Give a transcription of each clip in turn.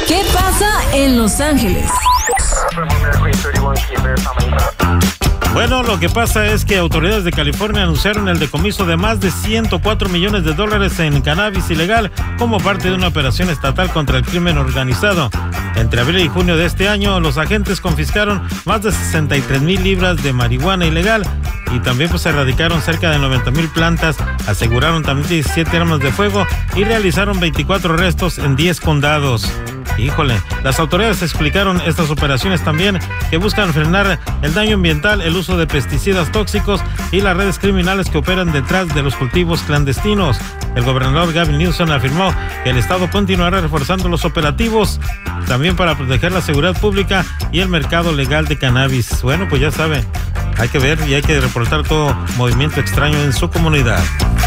¿Qué pasa en Los Ángeles? Bueno, lo que pasa es que autoridades de California anunciaron el decomiso de más de $104 millones en cannabis ilegal como parte de una operación estatal contra el crimen organizado. Entre abril y junio de este año, los agentes confiscaron más de 63,000 libras de marihuana ilegal y también se erradicaron cerca de 90,000 plantas, aseguraron también 17 armas de fuego y realizaron 24 arrestos en 10 condados. Híjole, las autoridades explicaron estas operaciones también que buscan frenar el daño ambiental, el uso de pesticidas tóxicos y las redes criminales que operan detrás de los cultivos clandestinos. El gobernador Gavin Newsom afirmó que el estado continuará reforzando los operativos también para proteger la seguridad pública y el mercado legal de cannabis. Bueno, pues ya saben, hay que ver y hay que reportar todo movimiento extraño en su comunidad.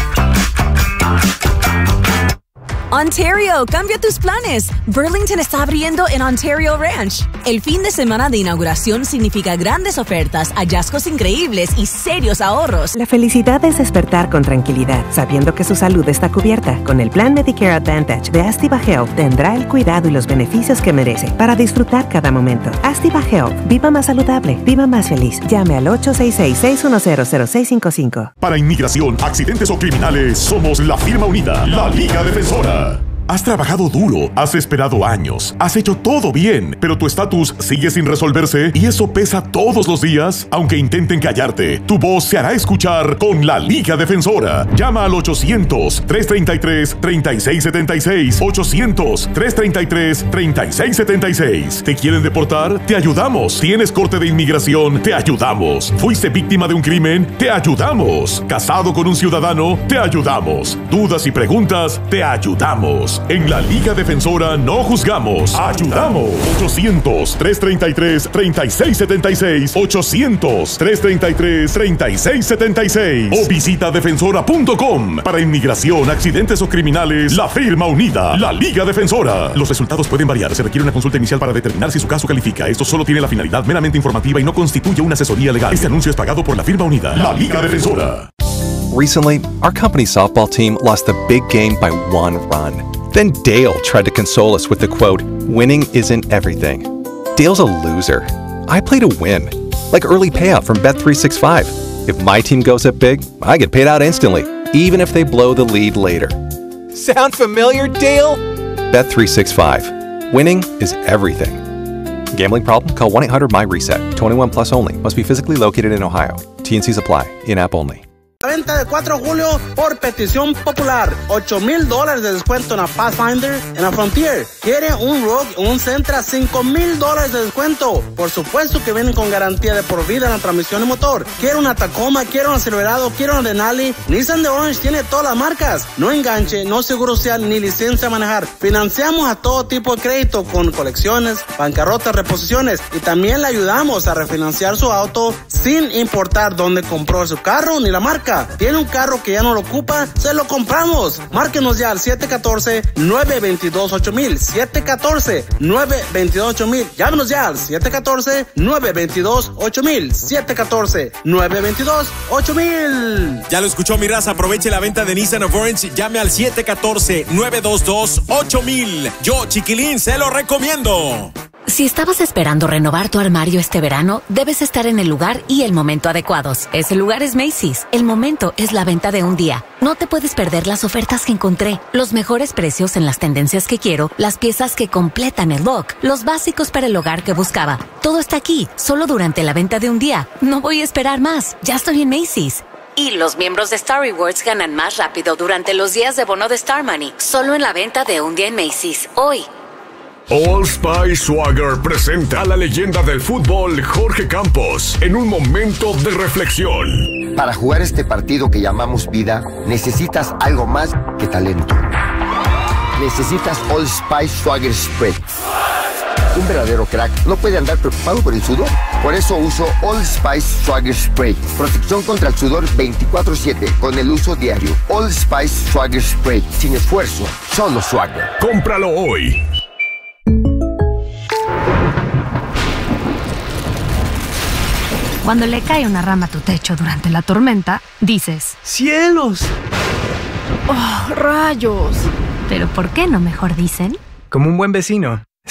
Ontario, cambia tus planes. Burlington está abriendo en Ontario Ranch. El fin de semana de inauguración significa grandes ofertas, hallazgos increíbles y serios ahorros. La felicidad es despertar con tranquilidad, sabiendo que su salud está cubierta. Con el plan Medicare Advantage de Astiva Health, tendrá el cuidado y los beneficios que merece para disfrutar cada momento. Astiva Health, viva más saludable, viva más feliz. Llame al 866-610-0655. Para inmigración, accidentes o criminales, somos la firma unida, la Liga Defensora. Has trabajado duro, has esperado años, has hecho todo bien, pero tu estatus sigue sin resolverse y eso pesa todos los días. Aunque intenten callarte, tu voz se hará escuchar con la Liga Defensora. Llama al 800-333-3676. 800-333-3676. ¿Te quieren deportar? Te ayudamos. ¿Tienes corte de inmigración? Te ayudamos. ¿Fuiste víctima de un crimen? Te ayudamos. ¿Casado con un ciudadano? Te ayudamos. ¿Dudas y preguntas? Te ayudamos. En la Liga Defensora no juzgamos, ayudamos. 800-333-3676. 800-333-3676. O visita defensora.com. Para inmigración, accidentes o criminales, la firma unida, la Liga Defensora. Los resultados pueden variar. Se requiere una consulta inicial para determinar si su caso califica. Esto solo tiene la finalidad meramente informativa y no constituye una asesoría legal. Este anuncio es pagado por la firma unida, la Liga Defensora. Recently, our company's softball team lost the big game by 1 run. Then Dale tried to console us with the quote, "Winning isn't everything." Dale's a loser. I play to win, like early payout from Bet365. If my team goes up big, I get paid out instantly, even if they blow the lead later. Sound familiar, Dale? Bet365. Winning is everything. Gambling problem? Call 1-800-MY-RESET. 21 plus only. Must be physically located in Ohio. T&Cs apply. In-app only. La venta de 4 de julio por petición popular. $8,000 de descuento en la Pathfinder, en la Frontier. ¿Quiere un Rogue o un Sentra? $5,000 de descuento. Por supuesto que vienen con garantía de por vida en la transmisión y motor. ¿Quiere una Tacoma? ¿Quiere un Silverado? ¿Quiere una Denali? Nissan de Orange tiene todas las marcas. No enganche, no seguro social ni licencia a manejar. Financiamos a todo tipo de crédito con colecciones, bancarrotas, reposiciones y también le ayudamos a refinanciar su auto sin importar dónde compró su carro ni la marca. ¿Tiene un carro que ya no lo ocupa? ¡Se lo compramos! Márquenos ya al 714-922-8000. 714-922-8000. Llámenos ya al 714-922-8000. 714-922-8000. Ya lo escuchó, mi raza. Aproveche la venta de Nissan of Orange. Llame al 714-922-8000. Yo, Chiquilín, se lo recomiendo. Si estabas esperando renovar tu armario este verano, debes estar en el lugar y el momento adecuados. Ese lugar es Macy's. El momento es la venta de un día. No te puedes perder las ofertas que encontré, los mejores precios en las tendencias que quiero, las piezas que completan el look, los básicos para el hogar que buscaba. Todo está aquí, solo durante la venta de un día. No voy a esperar más. Ya estoy en Macy's. Y los miembros de Star Rewards ganan más rápido durante los días de bono de Star Money. Solo en la venta de un día en Macy's. Hoy. Old Spice Swagger presenta a la leyenda del fútbol Jorge Campos en un momento de reflexión. Para jugar este partido que llamamos vida, necesitas algo más que talento. Necesitas Old Spice Swagger Spray. Un verdadero crack no puede andar preocupado por el sudor. Por eso uso Old Spice Swagger Spray. Protección contra el sudor 24/7 con el uso diario. Old Spice Swagger Spray. Sin esfuerzo, solo Swagger. Cómpralo hoy. Cuando le cae una rama a tu techo durante la tormenta, dices: ¡cielos! ¡Oh, rayos! Pero ¿por qué no mejor dicen? Como un buen vecino,